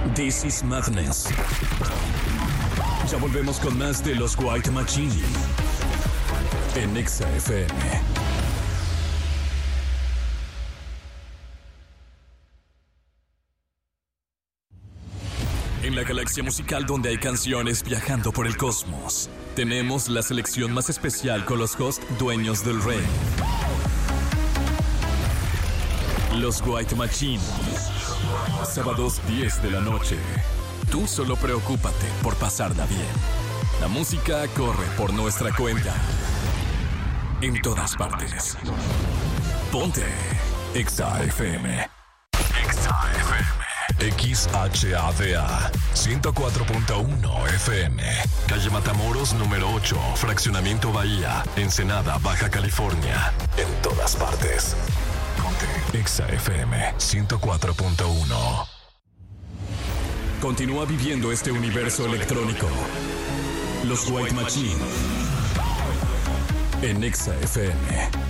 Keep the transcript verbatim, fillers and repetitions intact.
This is Madness. Ya volvemos con más de los White Machine en Exa F M. En la galaxia musical donde hay canciones viajando por el cosmos, tenemos la selección más especial con los hosts dueños del rey. Los White Machine. Sábados diez de la noche. Tú solo preocúpate por pasarla bien. La música corre por nuestra cuenta. En todas partes. Ponte Exa F M. Exa F M. X H A D A ciento cuatro punto uno F M. Calle Matamoros número ocho, Fraccionamiento Bahía, Ensenada, Baja California. En todas partes. Ponte Exa F M ciento cuatro punto uno. Continúa viviendo este universo electrónico. Los White Machine en Exa F M.